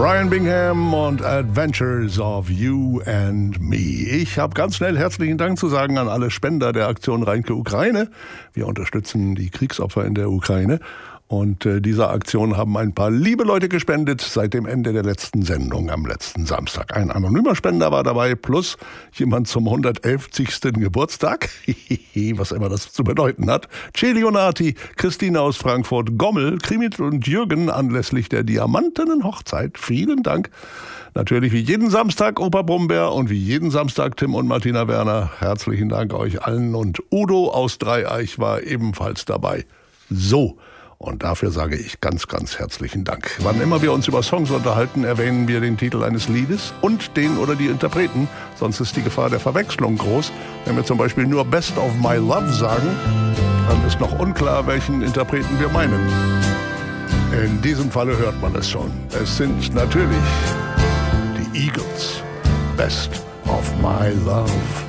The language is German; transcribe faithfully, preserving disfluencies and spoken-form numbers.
Brian Bingham und Adventures of You and Me. Ich habe ganz schnell herzlichen Dank zu sagen an alle Spender der Aktion Reinke Ukraine. Wir unterstützen die Kriegsopfer in der Ukraine. Und äh, dieser Aktion haben ein paar liebe Leute gespendet seit dem Ende der letzten Sendung am letzten Samstag. Ein anonymer Spender war dabei, plus jemand zum hundertelfzigsten Geburtstag, was immer das zu bedeuten hat. Celionati, Christine aus Frankfurt, Gommel, Krimit und Jürgen anlässlich der diamantenen Hochzeit. Vielen Dank. Natürlich wie jeden Samstag Opa Brummbär und wie jeden Samstag Tim und Martina Werner. Herzlichen Dank euch allen. Und Udo aus Dreieich war ebenfalls dabei. So. Und dafür sage ich ganz, ganz herzlichen Dank. Wann immer wir uns über Songs unterhalten, erwähnen wir den Titel eines Liedes und den oder die Interpreten. Sonst ist die Gefahr der Verwechslung groß. Wenn wir zum Beispiel nur Best of My Love sagen, dann ist noch unklar, welchen Interpreten wir meinen. In diesem Falle hört man es schon. Es sind natürlich die Eagles. Best of My Love.